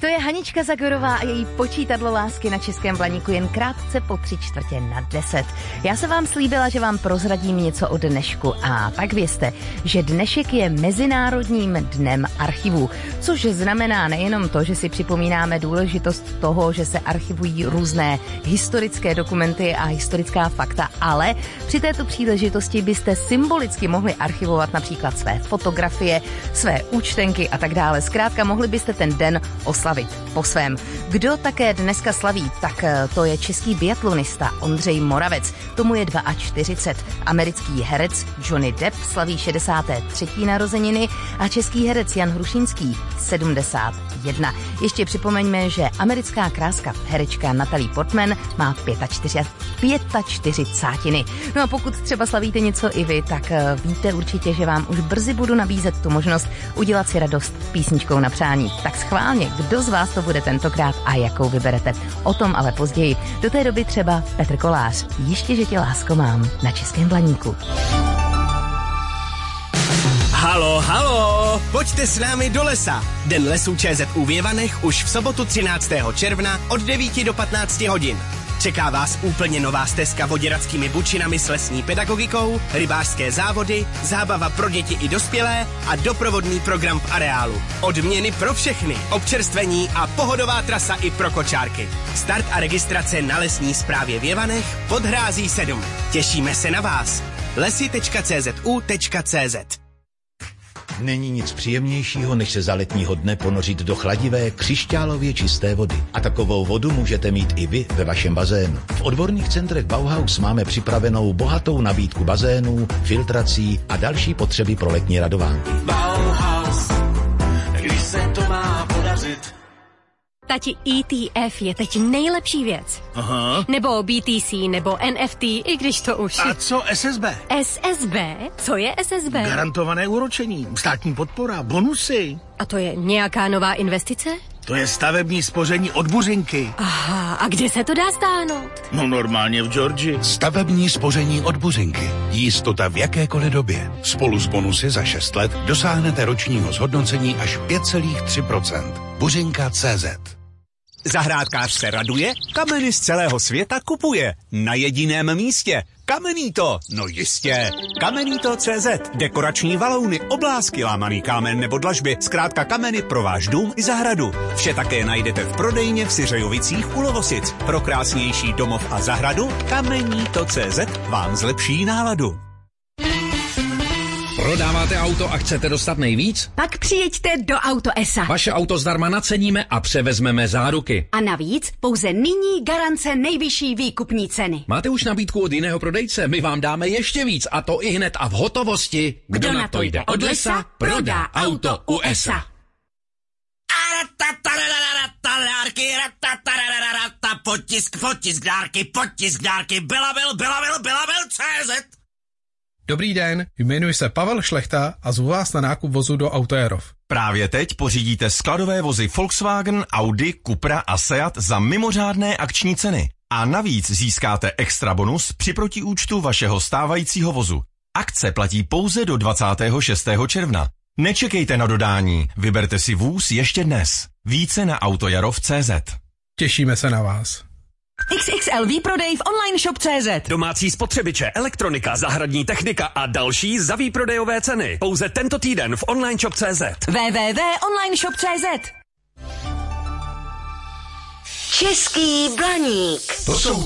To je Hanička Zagorová a její Počítadlo lásky na Českém Blaníku jen krátce po 9:45. Já jsem vám slíbila, že vám prozradím něco o dnešku a tak vězte, že dnešek je Mezinárodním dnem archivů, což znamená nejenom to, že si připomínáme důležitost toho, že se archivují různé historické dokumenty a historická fakta, ale při této příležitosti byste symbolicky mohli archivovat například své fotografie, své účtenky a tak dále. Zkrátka mohli byste ten den oslavit po svém. Kdo také dneska slaví, tak to je český biatlonista Ondřej Moravec. Tomu je 42. Americký herec Johnny Depp slaví 63. narozeniny a český herec Jan Hrušínský 71. Ještě připomeňme, že americká kráska herečka Natalie Portman má 45. No a pokud třeba slavíte něco i vy, tak víte určitě, že vám už brzy budu nabízet tu možnost udělat si radost písničkou na přání. Tak schválně, kdo z vás to bude tentokrát a jakou vyberete. O tom ale později. Do té doby třeba Petr Kolář. Ještě, že tě lásko mám na Českém Blaníku. Halo, halo! Pojďte s námi do lesa. Den lesů ČZ u Věvanech už v sobotu 13. června od 9 do 15 hodin. Čeká vás úplně nová stezka voděrackými bučinami s lesní pedagogikou, rybářské závody, zábava pro děti i dospělé a doprovodný program v areálu. Odměny pro všechny, občerstvení a pohodová trasa i pro kočárky. Start a registrace na lesní správě Věvanech pod Hrází 7. Těšíme se na vás. lesy.czu.cz. Není nic příjemnějšího, než se za letního dne ponořit do chladivé, křišťálově čisté vody. A takovou vodu můžete mít i vy ve vašem bazénu. V odborných centrech Bauhaus máme připravenou bohatou nabídku bazénů, filtrací a další potřeby pro letní radovánky. Bauhaus, když se to má podařit. Tati, ETF je teď nejlepší věc. Aha. Nebo BTC, nebo NFT, i když to už... A co SSB? SSB? Co je SSB? Garantované úročení, státní podpora, bonusy. A to je nějaká nová investice? To je stavební spoření od Buřinky. Aha, a kde se to dá stáhnout? No normálně v Georgii. Stavební spoření od Buřinky. Jistota v jakékoliv době. Spolu s bonusy za 6 let dosáhnete ročního zhodnocení až 5,3%. Buřinka.cz. Zahrádkář se raduje, kameny z celého světa kupuje. Na jediném místě. Kamenito, no jistě. Kamenito.cz. Dekorační valouny, oblásky, lámaný kámen nebo dlažby. Zkrátka kameny pro váš dům i zahradu. Vše také najdete v prodejně v Syřejovicích u Lovosic. Pro krásnější domov a zahradu Kamenito.cz vám zlepší náladu. Prodáváte auto a chcete dostat nejvíc? Pak přijeďte do Auto ESA. Vaše auto zdarma naceníme a převezmeme záruky. A navíc pouze nyní garance nejvyšší výkupní ceny. Máte už nabídku od jiného prodejce? My vám dáme ještě víc a to i hned a v hotovosti. Kdo na to jde od lesa, prodá auto u ESA. Potisk dárky, Belabil.cz. Dobrý den, jmenuji se Pavel Šlechta a zvu vás na nákup vozu do Autoerov. Právě teď pořídíte skladové vozy Volkswagen, Audi, Cupra a Seat za mimořádné akční ceny. A navíc získáte extra bonus při protiúčtu vašeho stávajícího vozu. Akce platí pouze do 26. června. Nečekejte na dodání, vyberte si vůz ještě dnes. Více na autojarov.cz. Těšíme se na vás. XXL výprodej v online shop.cz. Domácí spotřebiče, elektronika, zahradní technika a další za výprodejové ceny. Pouze tento týden v online shop.cz. www.onlineshop.cz. Český Blaník. To jsou